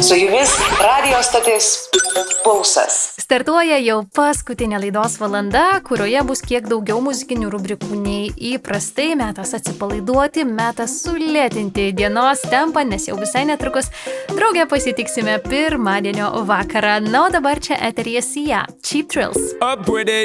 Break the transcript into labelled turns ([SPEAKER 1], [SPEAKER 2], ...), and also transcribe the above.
[SPEAKER 1] Su jumis radio stotis Pulsas.
[SPEAKER 2] Startuoja jau paskutinė laidos valanda, kurioje bus kiek daugiau muzikinių rubrikų nei įprastai. Metas atsipalaiduoti, metas sulėtinti dienos tempą, nes jau visai netrukus drauge pasitiksime pirmadienio vakarą. Na, o dabar čia eteryje Sia, Cheap Thrills.
[SPEAKER 3] Up with it.